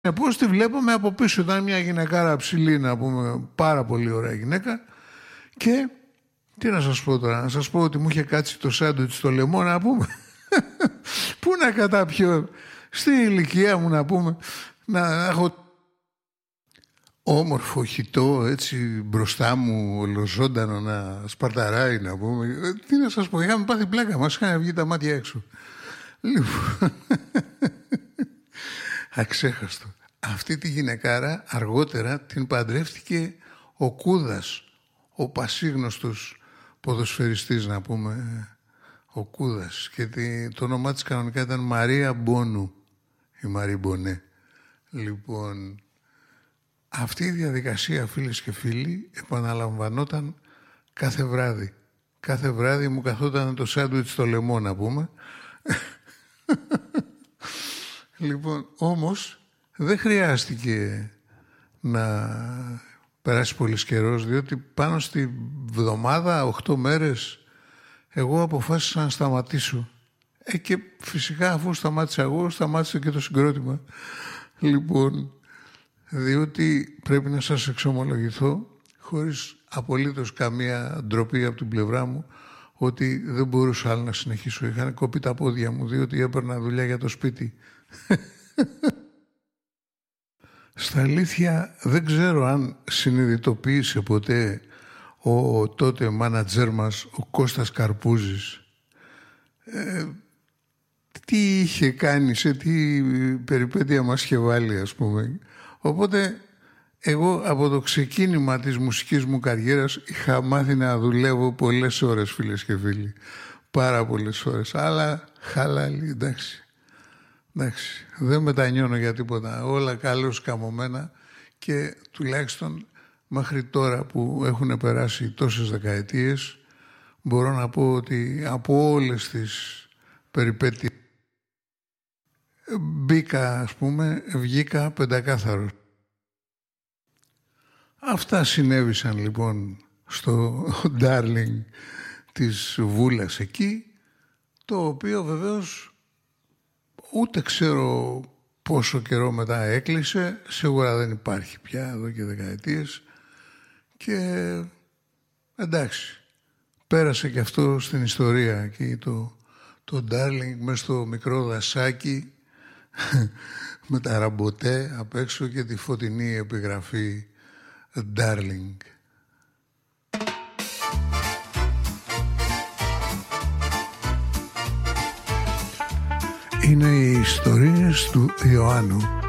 Πώς τη βλέπαμε από πίσω, ήταν μια γυναικάρα ψηλή, να πούμε, πάρα πολύ ωραία γυναίκα. Και τι να σας πω τώρα, να σας πω ότι μου είχε κάτσει το σάντουιτς στο λαιμό, να πούμε. Πού να καταπιώ, στην ηλικία μου, να πούμε, να έχω όμορφο χυτό έτσι μπροστά μου, ολοζώντανο, να σπαρταράει, να πούμε. Τι να σας πω, είχαμε πάθει πλάκα, μας είχαν βγει τα μάτια έξω. Λοιπόν, αξέχαστο. Αυτή τη γυναικάρα αργότερα την παντρεύτηκε ο Κούδας, ο πασίγνωστος ποδοσφαιριστής, να πούμε, ο Κούδας. Και το όνομά της κανονικά ήταν Μαρία Μπόνου, η Μαρή Μπονέ. Λοιπόν, αυτή η διαδικασία, φίλες και φίλοι, επαναλαμβανόταν κάθε βράδυ. Κάθε βράδυ μου καθόταν το σάντουιτς στο λαιμό, να πούμε. Λοιπόν, όμως δεν χρειάστηκε να περάσει πολύς καιρός, διότι πάνω στη βδομάδα, 8 μέρες, εγώ αποφάσισα να σταματήσω. Και φυσικά αφού σταμάτησα εγώ, σταμάτησε και το συγκρότημα. Λοιπόν, διότι πρέπει να σας εξομολογηθώ, χωρίς απολύτως καμία ντροπή από την πλευρά μου, ότι δεν μπορούσα άλλο να συνεχίσω. Είχαν κοπεί τα πόδια μου, διότι έπαιρνα δουλειά για το σπίτι. Στα αλήθεια δεν ξέρω αν συνειδητοποίησε ποτέ ο τότε μάνατζέρ μας, ο Κώστας Καρπούζης, τι είχε κάνει, σε τι περιπέτεια μας είχε βάλει, ας πούμε. Οπότε εγώ από το ξεκίνημα της μουσικής μου καριέρας είχα μάθει να δουλεύω πολλές ώρες, φίλες και φίλοι. Πάρα πολλές ώρες. Αλλά χαλάλι, εντάξει. Εντάξει, δεν μετανιώνω για τίποτα. Όλα καλώς καμωμένα και τουλάχιστον μέχρι τώρα που έχουν περάσει τόσες δεκαετίες μπορώ να πω ότι από όλες τις περιπέτειες μπήκα, ας πούμε, βγήκα πεντακάθαρος. Αυτά συνέβησαν λοιπόν στο Darling της Βούλας εκεί, το οποίο βεβαίως ούτε ξέρω πόσο καιρό μετά έκλεισε, σίγουρα δεν υπάρχει πια εδώ και δεκαετίες και εντάξει, πέρασε και αυτό στην ιστορία εκεί το Darling μες στο μικρό δασάκι με τα ραμποτέ απ' έξω και τη φωτεινή επιγραφή Darling. Είναι οι ιστορίες του Ιωάννου.